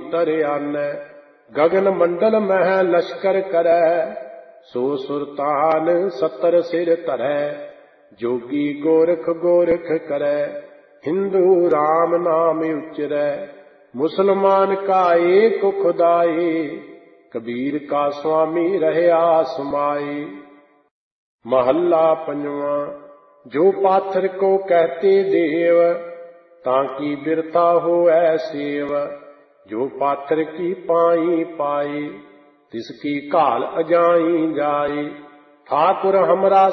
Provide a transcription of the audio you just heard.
भीतर आनै। गगन मंडल मह लश्कर करै, सो सुरतान 70 सिर धरै। जोगी गोरख गोरख करै, हिंदू राम नाम उचरै। मुसलमान का एक खुदाई, कबीर का स्वामी रहया समाई। महला पंजवा। जो पाथर को कहते देव, ताकि बिरता होए सेव। जो पाथर की पाई पाई, तिसकी घाल अजाई जाई। ठाकुर हमरा